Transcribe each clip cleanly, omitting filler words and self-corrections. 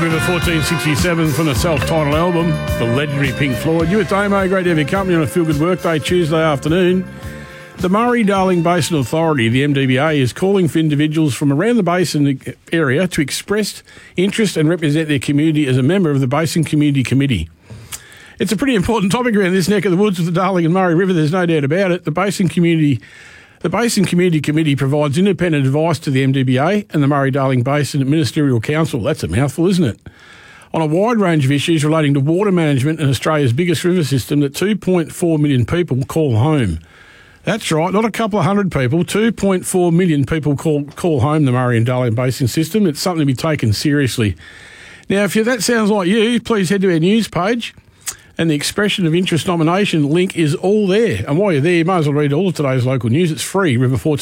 River 1467 from the self-titled album, the legendary Pink Floyd. You with Damo, great to have your company on a feel-good workday Tuesday afternoon. The Murray-Darling Basin Authority, the MDBA, is calling for individuals from around the basin area to express interest and represent their community as a member of the Basin Community Committee. It's a pretty important topic around this neck of the woods with the Darling and Murray River, there's no doubt about it. The Basin Community Committee provides independent advice to the MDBA and the Murray-Darling Basin Ministerial Council. That's a mouthful, isn't it? On a wide range of issues relating to water management in Australia's biggest river system that 2.4 million people call home. That's right, not a couple of hundred people, 2.4 million people call home the Murray and Darling Basin system. It's something to be taken seriously. Now, if that sounds like you, please head to our news page. And the expression of interest nomination link is all there. And while you're there, you might as well read all of today's local news. It's free,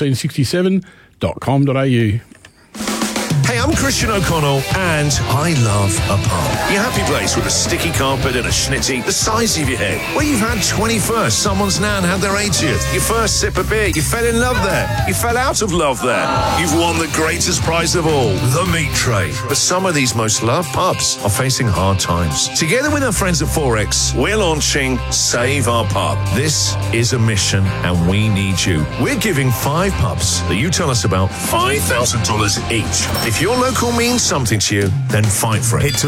river1467.com.au. Hey, I'm Christian O'Connell, and I love a pub. Your happy place with a sticky carpet and a schnitty the size of your head, where you've had 21st, someone's nan had their 80th, your first sip of beer, you fell in love there, you fell out of love there, you've won the greatest prize of all, the meat tray. But some of these most loved pubs are facing hard times. Together with our friends at Forex, we're launching Save Our Pub. This is a mission, and we need you. We're giving 5 pubs that you tell us about $5,000 each. If your local means something to you, then fight for it. Head to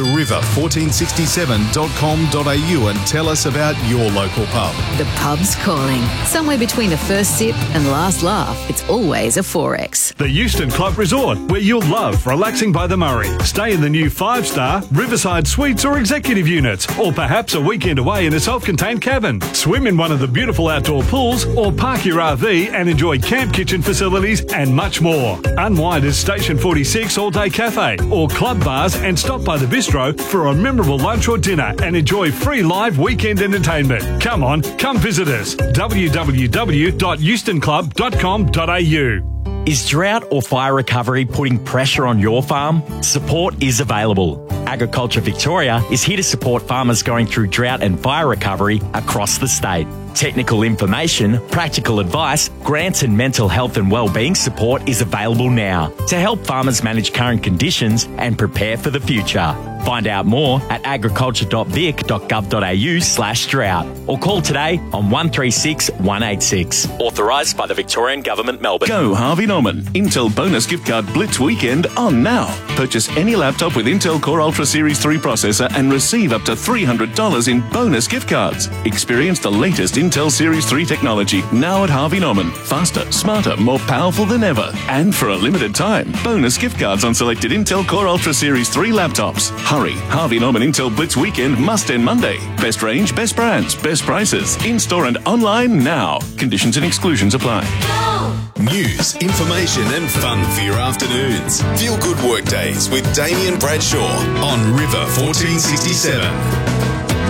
river1467.com.au and tell us about your local pub. The pub's calling. Somewhere between the first sip and last laugh, it's always a Forex. The Euston Club Resort, where you'll love relaxing by the Murray. Stay in the new 5-star Riverside Suites or executive units, or perhaps a weekend away in a self-contained cabin. Swim in one of the beautiful outdoor pools, or park your RV and enjoy camp kitchen facilities and much more. Unwind at Station 46 all-day cafe or club bars and stop by the bistro for a memorable lunch or dinner and enjoy free live weekend entertainment. Come on, come visit us. www.eustonclub.com.au. Is drought or fire recovery putting pressure on your farm? Support is available. Agriculture Victoria is here to support farmers going through drought and fire recovery across the state. Technical information, practical advice, grants and mental health and wellbeing support is available now to help farmers manage current conditions and prepare for the future. Find out more at agriculture.vic.gov.au/drought or call today on 136 186. Authorised by the Victorian Government, Melbourne. Go Harvey Norman. Intel Bonus Gift Card Blitz Weekend on now. Purchase any laptop with Intel Core Ultra Series 3 processor and receive up to $300 in bonus gift cards. Experience the latest Intel Series 3 technology now at Harvey Norman. Faster, smarter, more powerful than ever. And for a limited time, bonus gift cards on selected Intel Core Ultra Series 3 laptops. Hurry, Harvey Norman Intel Blitz Weekend must end Monday. Best range, best brands, best prices. In-store and online now. Conditions and exclusions apply. News, information and fun for your afternoons. Feel good work days with Damien Bradshaw on River 1467.